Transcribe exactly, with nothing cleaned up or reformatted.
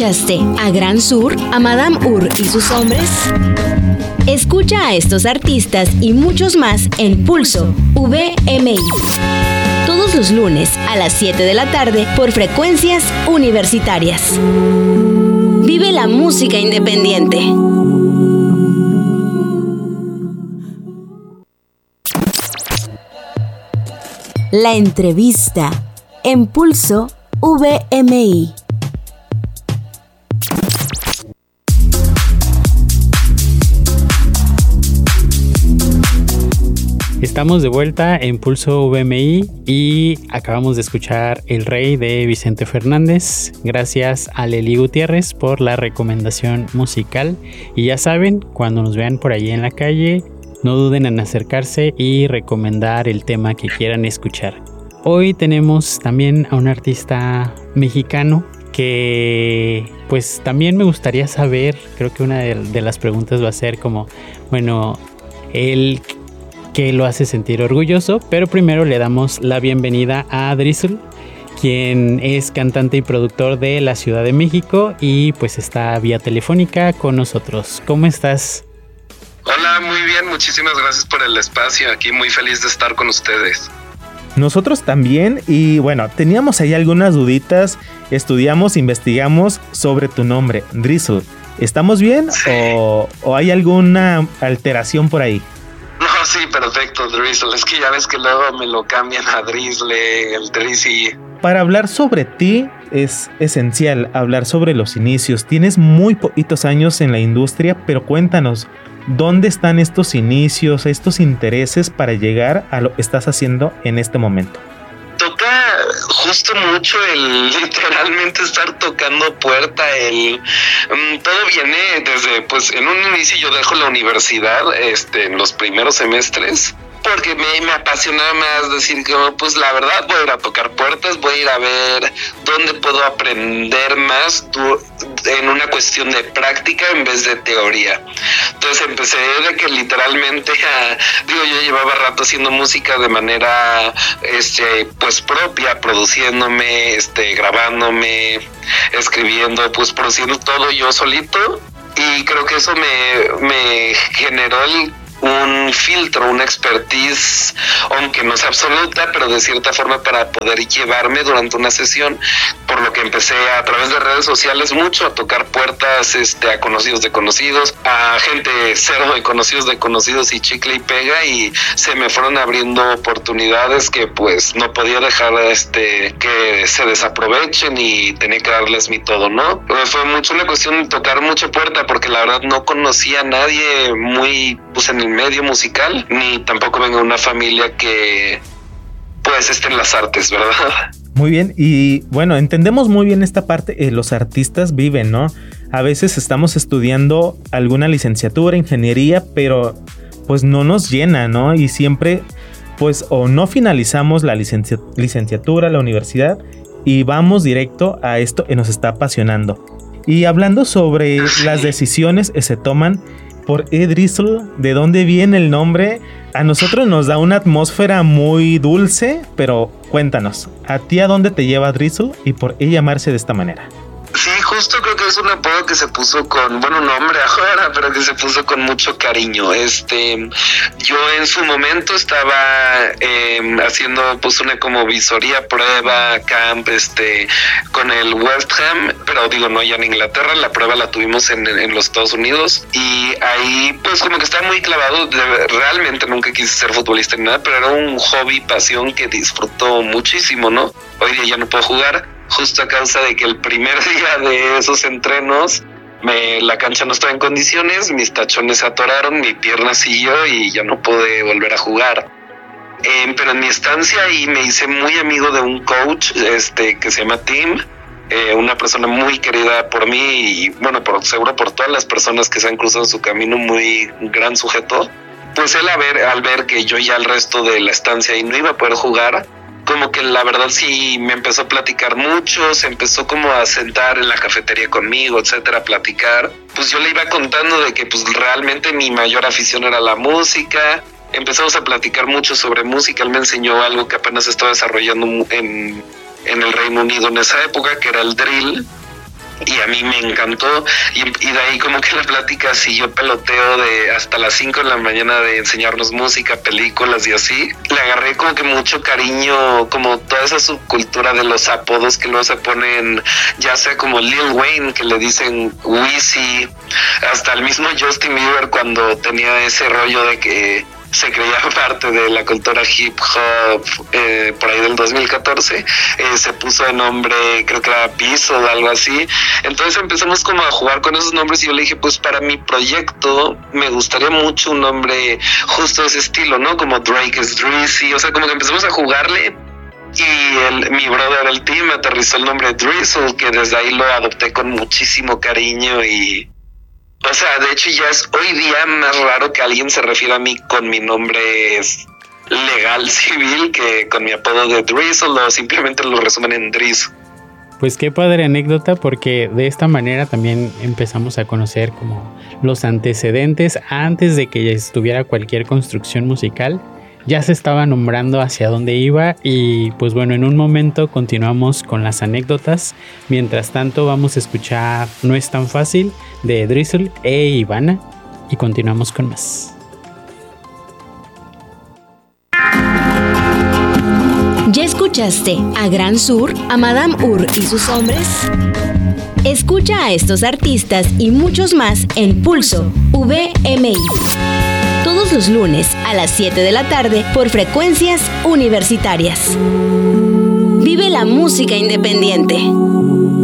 escuchaste a Gran Sur, a Madame Ur y sus hombres? Escucha a estos artistas y muchos más en Pulso V M I. Todos los lunes a las siete de la tarde por frecuencias universitarias. Vive la música independiente. La entrevista en Pulso V M I. Estamos de vuelta en Pulso V M I y acabamos de escuchar El Rey de Vicente Fernández. Gracias a Leli Gutiérrez por la recomendación musical. Y ya saben, cuando nos vean por ahí en la calle, no duden en acercarse y recomendar el tema que quieran escuchar. Hoy tenemos también a un artista mexicano que pues también me gustaría saber, creo que una de, de las preguntas va a ser como, bueno, él... que lo hace sentir orgulloso, pero primero le damos la bienvenida a Drizzle, quien es cantante y productor de la Ciudad de México y pues está vía telefónica con nosotros. ¿Cómo estás? Hola, muy bien, muchísimas gracias por el espacio, aquí muy feliz de estar con ustedes. Nosotros también, y bueno, teníamos ahí algunas duditas, estudiamos, investigamos sobre tu nombre, Drizzle. ¿Estamos bien sí. o, o hay alguna alteración por ahí? No, sí, perfecto, Drizzle. Es que ya ves que luego me lo cambian a Drizzle, el Drizzy. Para hablar sobre ti es esencial hablar sobre los inicios. Tienes muy poquitos años en la industria, pero cuéntanos, ¿dónde están estos inicios, estos intereses para llegar a lo que estás haciendo en este momento? Toca justo mucho el literalmente estar tocando puerta, el um, todo viene desde, pues en un inicio yo dejo la universidad este, en los primeros semestres porque me, me apasionaba más decir que pues la verdad voy a ir a tocar puertas, voy a ir a ver dónde puedo aprender más du- en una cuestión de práctica en vez de teoría. Entonces empecé de que literalmente a, digo yo llevaba rato haciendo música de manera este pues propia, produciéndome, este grabándome, escribiendo, pues produciendo todo yo solito, y creo que eso me, me generó el un filtro, una expertise, aunque no es absoluta, pero de cierta forma para poder llevarme durante una sesión, por lo que empecé a través de redes sociales mucho a tocar puertas este, a conocidos de conocidos, a gente cero de conocidos de conocidos y chicle y pega, y se me fueron abriendo oportunidades que pues no podía dejar este que se desaprovechen y tenía que darles mi todo, ¿no? Fue mucho una cuestión de tocar mucha puerta porque la verdad no conocía a nadie muy pues en el medio musical, ni tampoco vengo de una familia que pues esté en las artes, ¿verdad? Muy bien, y bueno, entendemos muy bien esta parte, eh, los artistas viven, ¿no? A veces estamos estudiando alguna licenciatura, ingeniería, pero pues no nos llena, ¿no? Y siempre pues o no finalizamos la licencia, licenciatura, la universidad, y vamos directo a esto que nos está apasionando. Y hablando sobre sí. las decisiones que se toman por Drizzle, ¿de dónde viene el nombre? A nosotros nos da una atmósfera muy dulce, pero cuéntanos, ¿a ti a dónde te lleva Drizzle y por qué llamarse de esta manera? Sí, justo creo que es un apodo que se puso con, bueno, un nombre ahora, pero que se puso con mucho cariño. Este, yo en su momento estaba eh, haciendo pues una como visoría, prueba, camp, este, con el West Ham, pero digo, no allá en Inglaterra, la prueba la tuvimos en, en los Estados Unidos, y ahí pues como que estaba muy clavado, de, realmente nunca quise ser futbolista ni nada, pero era un hobby, pasión que disfruto muchísimo, ¿no? Hoy día ya no puedo jugar, justo a causa de que el primer día de esos entrenos me, la cancha no estaba en condiciones, mis tachones se atoraron, mi pierna siguió y ya no pude volver a jugar. Eh, pero en mi estancia ahí me hice muy amigo de un coach este, que se llama Tim, eh, una persona muy querida por mí y bueno, por, seguro por todas las personas que se han cruzado en su camino, muy gran sujeto. Pues él a ver, al ver que yo ya el resto de la estancia ahí no iba a poder jugar, como que la verdad sí me empezó a platicar mucho, se empezó como a sentar en la cafetería conmigo, etcétera, a platicar. Pues yo le iba contando de que pues realmente mi mayor afición era la música. Empezamos a platicar mucho sobre música, él me enseñó algo que apenas estaba desarrollando en, en el Reino Unido en esa época, que era el drill. y a mí me encantó, y, y de ahí como que la plática siguió peloteo de hasta las cinco de la mañana de enseñarnos música, películas y así. Le agarré como que mucho cariño, como toda esa subcultura de los apodos que luego se ponen, ya sea como Lil Wayne, que le dicen Weezy, hasta el mismo Justin Bieber cuando tenía ese rollo de que se creía parte de la cultura hip hop eh, por ahí del dos mil catorce, eh, se puso de nombre, creo que era Piso o algo así. Entonces empezamos como a jugar con esos nombres y yo le dije, pues para mi proyecto me gustaría mucho un nombre justo de ese estilo, ¿no? Como Drake es Drizzy, o sea, como que empezamos a jugarle. Y el, mi brother, el team, me aterrizó el nombre Drizzle, que desde ahí lo adopté con muchísimo cariño y... O sea, de hecho ya es hoy día más raro que alguien se refiera a mí con mi nombre legal civil que con mi apodo de Drizzle, o simplemente lo resumen en Drizzle. Pues qué padre anécdota, porque de esta manera también empezamos a conocer como los antecedentes antes de que estuviera cualquier construcción musical. Ya se estaba nombrando hacia dónde iba y pues bueno, en un momento continuamos con las anécdotas. Mientras tanto vamos a escuchar No es tan fácil de Drizzle e Ivana y continuamos con más. ¿Ya escuchaste a Gran Sur, a Madame Ur y sus hombres? Escucha a estos artistas y muchos más en Pulso V M I. Todos los lunes a las siete de la tarde por frecuencias universitarias. Vive la música independiente.